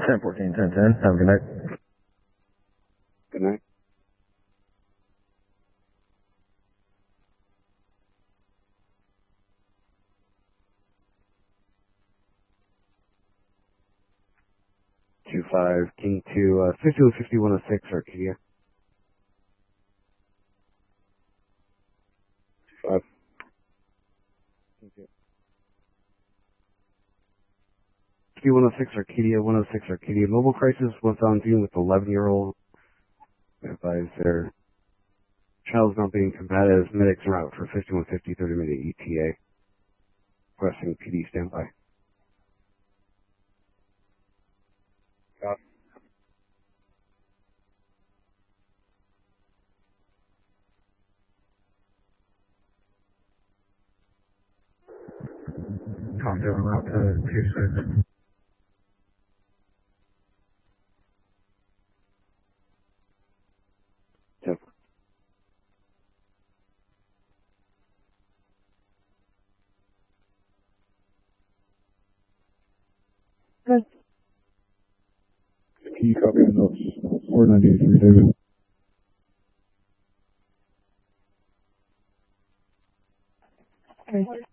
10-14, 10-10. Have a good night. Good night. Two-5, King 2, 515106, Arcadia. 5. Thank you. 5106 Arcadia, 106 Arcadia. Mobile crisis was on Zoom with 11-year-old. Advise their child's not being combative. Medics are out for 5150 30-minute ETA. Requesting PD standby. Got it. Talk to him out to 2-6. Yep. Can you copy on those? 4983, David. Okay.